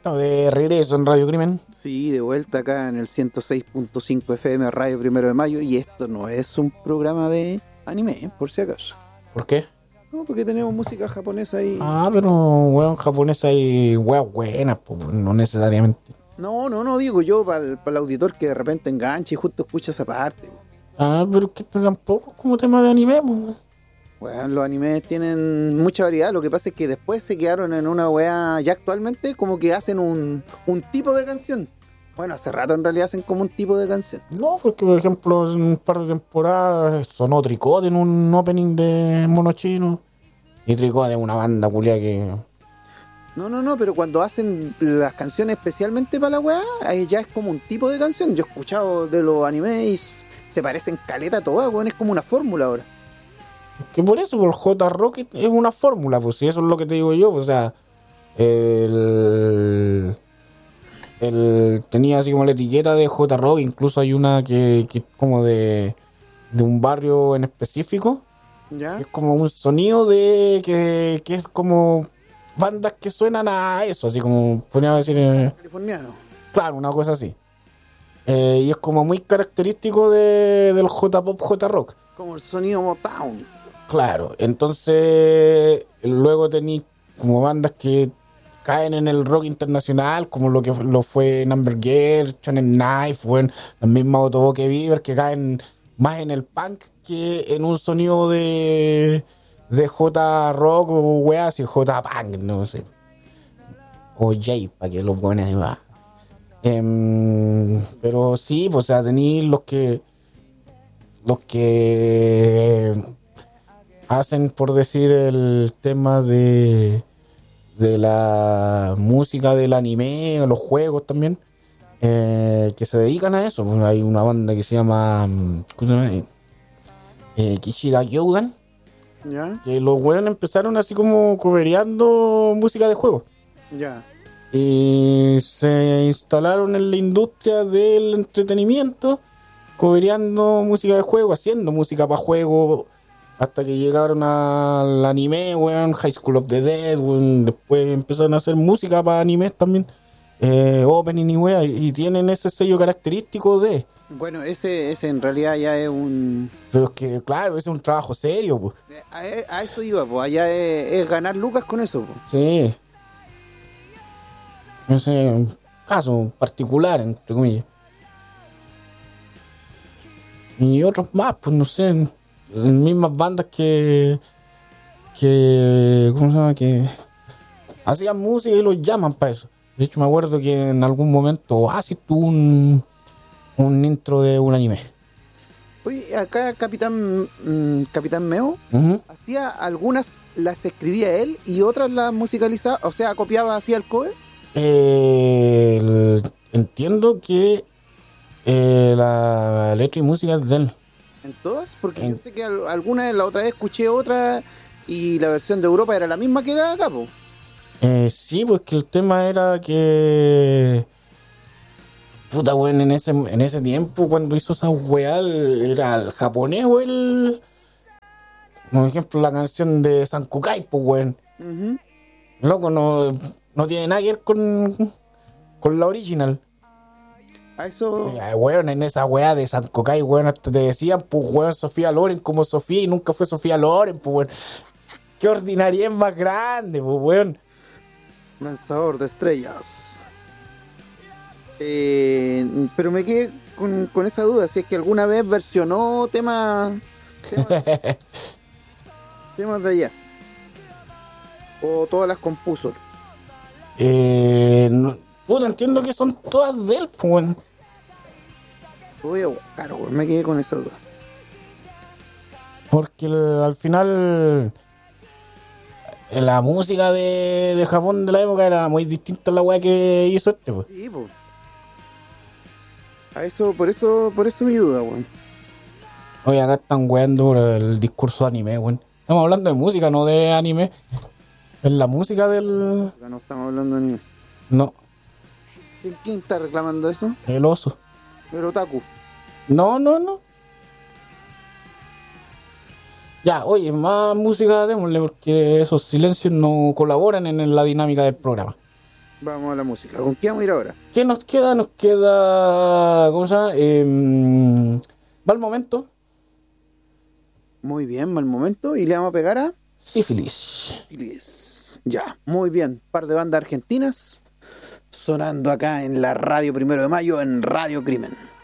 estamos de regreso en Radio Crimen. Sí, de vuelta acá en el 106.5 FM Radio 1 de Mayo. Y esto no es un programa de anime, por si acaso. ¿Por qué? No, porque tenemos música japonesa ahí. Ah, pero weón, japonesa y weas buenas, pues, no necesariamente. No, digo yo para el auditor que de repente enganche y justo escucha esa parte. Ah, pero que esto tampoco es como tema de anime, pues. Bueno, los animes tienen mucha variedad. Lo que pasa es que después se quedaron en una wea. Ya actualmente como que hacen un tipo de canción. Bueno, hace rato en realidad hacen como un tipo de canción. No, porque por ejemplo en un par de temporadas sonó Tricot en un opening de Mono Chino. Y Tricot es una banda culia que... No, pero cuando hacen las canciones especialmente para la weá, ahí ya es como un tipo de canción. Yo he escuchado de los animes y se parecen caleta todas, weón, es como una fórmula ahora. Que por eso, por J-Rock es una fórmula, pues si eso es lo que te digo yo, pues, o sea, tenía así como la etiqueta de J-Rock, incluso hay una que es como de un barrio en específico, ¿Ya? es como un sonido de que es como bandas que suenan a eso, así como podría decir, Californiano. claro, una cosa así. Y es como muy característico del J-Pop, J-Rock. Como el sonido Motown. Claro, entonces luego tenéis como bandas que caen en el rock internacional, como lo que lo fue Number Girl, Shonen Knife, bueno, las mismas Otoboke Beaver, que caen más en el punk que en un sonido de J-Rock o weá, así J-Punk, no sé. O J, para que los buenos digan. Pero sí, pues, o sea, tenéis los que hacen, por decir, el tema de la música del anime, o los juegos también, que se dedican a eso. Pues hay una banda que se llama ¿cómo se llama? Kishida Gyoudan, ¿Ya? que los weones empezaron así como covereando música de juegos Ya. y se instalaron en la industria del entretenimiento covereando música de juego, haciendo música para juego, hasta que llegaron al anime, weón, High School of the Dead, weón. Después empezaron a hacer música para animes también, opening y weón, y tienen ese sello característico de... Bueno, ese en realidad ya es un... Pero es que, claro, ese es un trabajo serio, pues. A eso iba, pues allá es ganar lucas con eso, pues. Sí. Ese es un caso particular, entre comillas. Y otros más, pues no sé, mismas bandas que ¿cómo se llama? Que hacían música y los llaman para eso. De hecho, me acuerdo que en algún momento Oasis tuvo un intro de un anime. Oye, acá Capitán Meo Uh-huh. hacía algunas, las escribía él y otras las musicalizaba, o sea, copiaba así al cover. Entiendo que la letra y música es de él. ¿En todas? Porque yo sé que alguna la otra vez escuché otra y la versión de Europa era la misma que la de acá, po. Sí, pues que el tema era que... Puta, weón, en ese tiempo, cuando hizo esa weá, era el japonés, weón. Por ejemplo, la canción de Sankukai, pues, weón. Uh-huh. Loco, no tiene nada que ver con la original. A eso... Weón, en esa weá de Sankukai, weón, hasta te decían, pues, weón, Sofía Loren como Sofía y nunca fue Sofía Loren, pues, weón. Qué ordinaria es más grande, pues, weón. Lanzador de estrellas. Pero me quedé con esa duda, si es que alguna vez versionó temas temas de allá. O todas las compuso. Puta, entiendo que son todas de él, pues, weón. Voy a buscar, weón, me quedé con esa duda. Porque al final la música de Japón de la época era muy distinta a la weá que hizo este, pues. Sí, pues. A eso, por eso mi duda, weón. Oye, acá están weando por el discurso de anime, weón. Estamos hablando de música, no de anime. Es la música del... Acá no estamos hablando ni... No, ¿Quién está reclamando eso? el oso. El otaku. No. Ya, oye, más música démosle porque esos silencios no colaboran en la dinámica del programa. Vamos a la música. ¿Con qué vamos a ir ahora? ¿Qué nos queda? Nos queda. ¿Cómo se llama? Mal momento. Muy bien, mal momento. Y le vamos a pegar a Sífilis. Sífilis. Ya, muy bien. Par de bandas argentinas sonando acá en la radio 1 de Mayo en Radio Crimen.